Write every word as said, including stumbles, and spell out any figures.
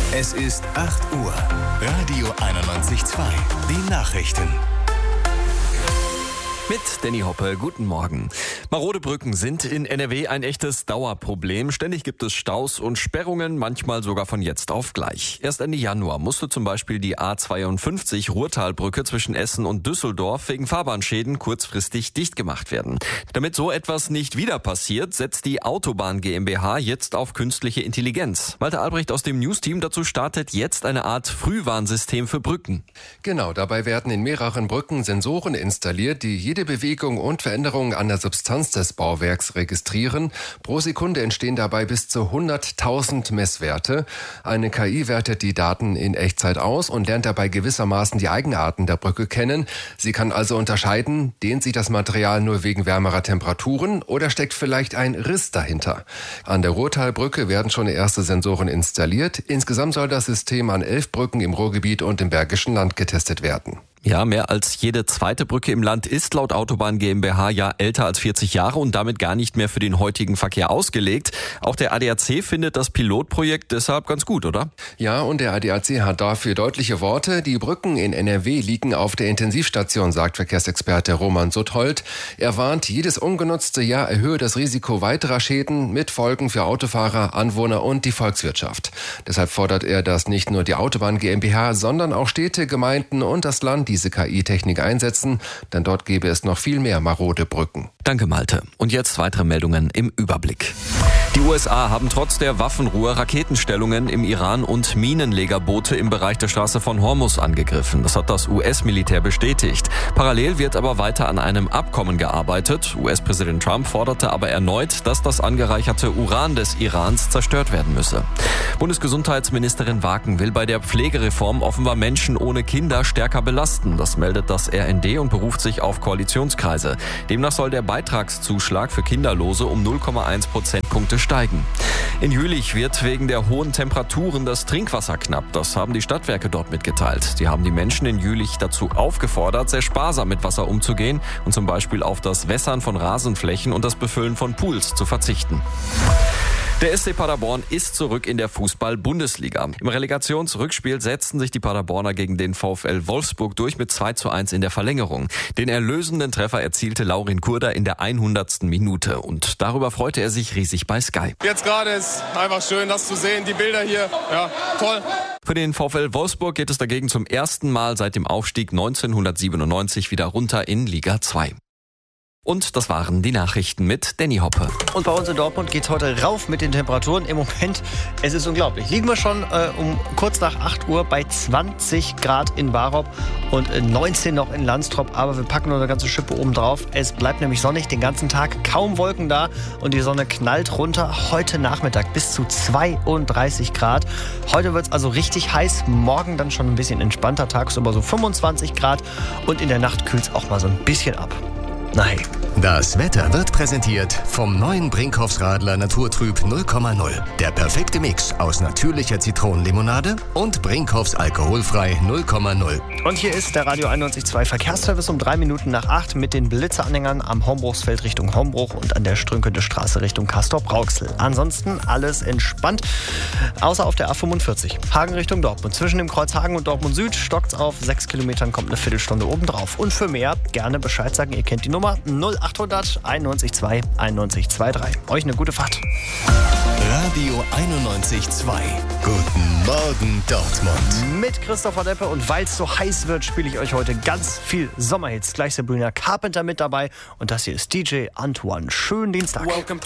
Es ist acht Uhr. Radio einundneunzig Komma zwei. Die Nachrichten. Mit Danny Hoppe, guten Morgen. Marode Brücken sind in N R W ein echtes Dauerproblem. Ständig gibt es Staus und Sperrungen, manchmal sogar von jetzt auf gleich. Erst Ende Januar musste zum Beispiel die A zweiundfünfzig Ruhrtalbrücke zwischen Essen und Düsseldorf wegen Fahrbahnschäden kurzfristig dicht gemacht werden. Damit so etwas nicht wieder passiert, setzt die Autobahn GmbH jetzt auf künstliche Intelligenz. Malte Albrecht aus dem News-Team dazu startet jetzt eine Art Frühwarnsystem für Brücken. Genau, dabei werden in mehreren Brücken Sensoren installiert, die jede Bewegung und Veränderungen an der Substanz des Bauwerks registrieren. Pro Sekunde entstehen dabei bis zu hunderttausend Messwerte. Eine K I wertet die Daten in Echtzeit aus und lernt dabei gewissermaßen die Eigenarten der Brücke kennen. Sie kann also unterscheiden, dehnt sich das Material nur wegen wärmerer Temperaturen oder steckt vielleicht ein Riss dahinter. An der Ruhrtalbrücke werden schon erste Sensoren installiert. Insgesamt soll das System an elf Brücken im Ruhrgebiet und im Bergischen Land getestet werden. Ja, mehr als jede zweite Brücke im Land ist laut Autobahn GmbH ja älter als vierzig Jahre und damit gar nicht mehr für den heutigen Verkehr ausgelegt. Auch der A D A C findet das Pilotprojekt deshalb ganz gut, oder? Ja, und der A D A C hat dafür deutliche Worte. Die Brücken in N R W liegen auf der Intensivstation, sagt Verkehrsexperte Roman Suthold. Er warnt, jedes ungenutzte Jahr erhöhe das Risiko weiterer Schäden mit Folgen für Autofahrer, Anwohner und die Volkswirtschaft. Deshalb fordert er, dass nicht nur die Autobahn GmbH, sondern auch Städte, Gemeinden und das Land diese K I-Technik einsetzen, denn dort gäbe es noch viel mehr marode Brücken. Danke, Malte. Und jetzt weitere Meldungen im Überblick. Die U S A haben trotz der Waffenruhe Raketenstellungen im Iran und Minenlegerboote im Bereich der Straße von Hormuz angegriffen. Das hat das U S-Militär bestätigt. Parallel wird aber weiter an einem Abkommen gearbeitet. U S-Präsident Trump forderte aber erneut, dass das angereicherte Uran des Irans zerstört werden müsse. Bundesgesundheitsministerin Waken will bei der Pflegereform offenbar Menschen ohne Kinder stärker belasten. Das meldet das R N D und beruft sich auf Koalitionskreise. Demnach soll der Beitragszuschlag für Kinderlose um null Komma eins Prozentpunkte steigen. In Jülich wird wegen der hohen Temperaturen das Trinkwasser knapp. Das haben die Stadtwerke dort mitgeteilt. Die haben die Menschen in Jülich dazu aufgefordert, sehr sparsam mit Wasser umzugehen und zum Beispiel auf das Wässern von Rasenflächen und das Befüllen von Pools zu verzichten. Der S C Paderborn ist zurück in der Fußball-Bundesliga. Im Relegationsrückspiel setzten sich die Paderborner gegen den VfL Wolfsburg durch mit zwei zu eins in der Verlängerung. Den erlösenden Treffer erzielte Laurin Kurda in der hundertsten Minute. Und darüber freute er sich riesig bei Sky. Jetzt gerade ist einfach schön, das zu sehen, die Bilder hier, ja, toll. Für den VfL Wolfsburg geht es dagegen zum ersten Mal seit dem Aufstieg neunzehnhundertsiebenundneunzig wieder runter in Liga zwei. Und das waren die Nachrichten mit Danny Hoppe. Und bei uns in Dortmund geht es heute rauf mit den Temperaturen. Im Moment, es ist unglaublich. Liegen wir schon äh, um kurz nach acht Uhr bei zwanzig Grad in Barop und äh, neunzehn noch in Landstrop. Aber wir packen noch eine ganze Schippe oben drauf. Es bleibt nämlich sonnig den ganzen Tag. Kaum Wolken da und die Sonne knallt runter. Heute Nachmittag bis zu zweiunddreißig Grad. Heute wird es also richtig heiß. Morgen dann schon ein bisschen entspannter. Tagsüber so fünfundzwanzig Grad. Und in der Nacht kühlt es auch mal so ein bisschen ab. Na hey. Das Wetter wird präsentiert vom neuen Brinkhoffs Radler Naturtrüb null Komma null. Der perfekte Mix aus natürlicher Zitronenlimonade und Brinkhoffs alkoholfrei null Komma null. Und hier ist der Radio einundneunzig Komma zwei Verkehrsservice um drei Minuten nach acht mit den Blitzeranhängern am Hombruchsfeld Richtung Hombruch und an der Strünkende Straße Richtung Castrop-Rauxel. Ansonsten alles entspannt, außer auf der A fünfundvierzig. Hagen Richtung Dortmund. Zwischen dem Kreuz Hagen und Dortmund Süd stockt's auf sechs Kilometern, kommt eine Viertelstunde obendrauf. Und für mehr gerne Bescheid sagen, ihr kennt die Nummer null achthundert einundneunzig Komma zwei einundneunzig Komma zweiunddreißig. Euch eine gute Fahrt. Radio einundneunzig Komma zwei. Guten Morgen Dortmund. Mit Christopher Deppe und weil es so heiß wird, spiele ich euch heute ganz viel Sommerhits. Gleich Sabrina Carpenter mit dabei und das hier ist D J Antoine. Schönen Dienstag. Welcome